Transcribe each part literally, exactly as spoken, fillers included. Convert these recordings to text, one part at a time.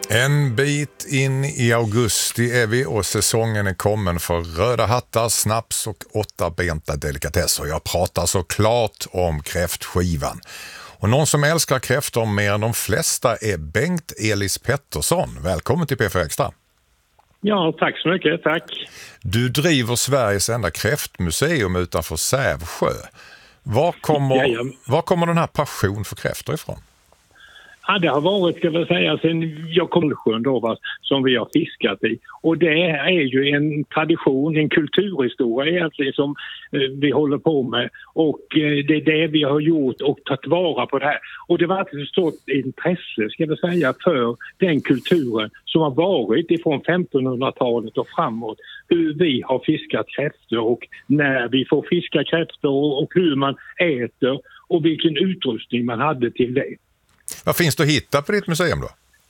En bit in i augusti är vi och säsongen är kommen för röda hattar, snaps och åttabenta delikatesser. Jag pratar såklart om kräftskivan. Och någon som älskar kräftor mer än de flesta är Bengt Elis Pettersson. Välkommen till P fyra Extra. Ja, tack så mycket, tack. Du driver Sveriges enda kräftmuseum utanför Sävsjö. Var kommer, var kommer den här passion för kräftor ifrån? Ja, det har varit, ska jag säga, sen jag kom till sjön då, va, som vi har fiskat i. Och det är ju en tradition, en kulturhistoria egentligen som eh, vi håller på med. Och eh, det är det vi har gjort och tagit vara på det här. Och det var ett stort intresse, ska jag säga, för den kulturen som har varit ifrån femtonhundratalet och framåt. Hur vi har fiskat kräftor och när vi får fiska kräftor och hur man äter och vilken utrustning man hade till det. Vad finns det att hitta på ditt museum då?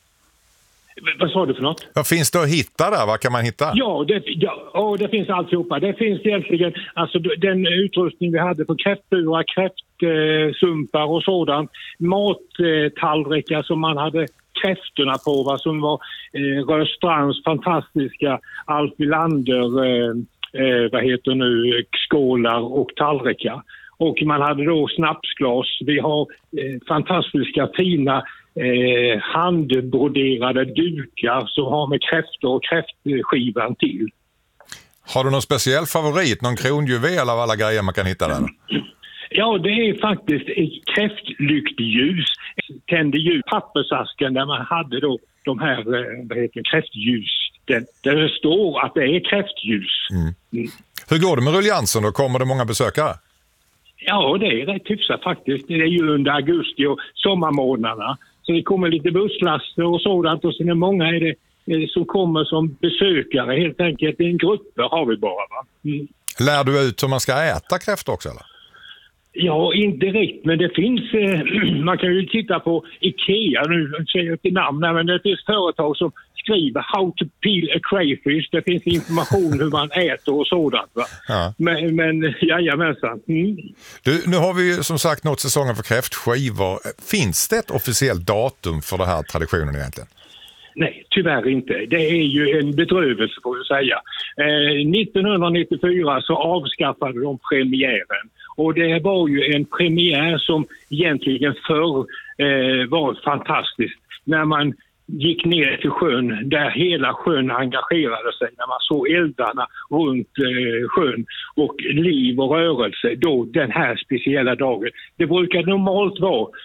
Vad sa du för något? Vad finns det att hitta där? Vad kan man hitta? Ja, det, ja, det finns alltihopa. Det finns egentligen alltså, den utrustning vi hade för kräftburar, kräftsumpar och sådant. Mattallrikar som man hade kräftorna på, va, som var eh, Rörstrands fantastiska Alf Wilander, eh, eh, vad heter nu, skålar och tallrikar. Och man hade då snapsglas. Vi har eh, fantastiska fina eh, handbroderade dukar som har med kräftor och kräftskivan till. Har du någon speciell favorit? Någon kronjuvel av alla grejer man kan hitta där? Ja, det är faktiskt ett kräftlyktljus. Tände ljus. Pappersasken där man hade då de här eh, vad heter, kräftljus. Där, där det står att det är kräftljus. Mm. Mm. Hur går det med rulliansen då? Kommer det många besökare? Ja, det är rätt hyfsat faktiskt. Det är ju under augusti och sommarmånaderna. Så det kommer lite busslaster och sådant. Och sen är många är det som kommer som besökare helt enkelt. En grupper har vi bara, va? Mm. Lär du ut hur man ska äta kräftor också, eller? Ja, inte direkt, men det finns, eh, man kan ju titta på Ikea, nu säger jag till namn, men det finns företag som skriver how to peel a crayfish, det finns information hur man äter och sådant, va? Ja. Men, men jajamensan. Mm. Du, nu har vi ju som sagt nått säsongen för kräftskivor. Finns det ett officiellt datum för den här traditionen egentligen? Nej, tyvärr inte. Det är ju en bedrövelse, får jag säga. Eh, nittonhundranittiofyra så avskaffade de premiären. Och det var ju en premiär som egentligen förr eh, var fantastisk. När man gick ner till sjön, där hela sjön engagerade sig. När man såg eldarna runt eh, sjön och liv och rörelse. Då den här speciella dagen. Det brukar normalt vara